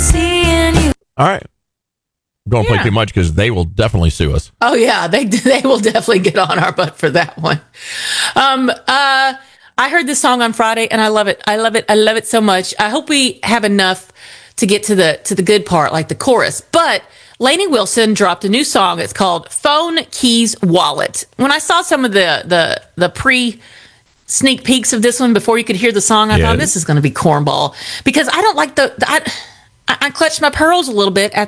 All right. Don't play too much because they will definitely sue us. Oh yeah, they will definitely get on our butt for that one. I heard this song on Friday and I love it. I love it so much. I hope we have enough to get to the good part, like the chorus. But Lainey Wilson dropped a new song. It's called Phone Keys Wallet. When I saw some of the pre sneak peeks of this one before you could hear the song, I thought this is going to be cornball because I don't like I clutched my pearls a little bit at